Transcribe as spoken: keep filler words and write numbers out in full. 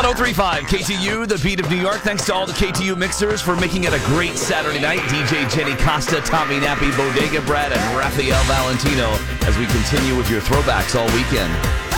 oh three point five K T U, the beat of New York. Thanks to all the K T U mixers for making it a great Saturday night. D J Jenny Costa, Tommy Nappy, Bodega Brad, and Rafael Valentino as we continue with your throwbacks all weekend.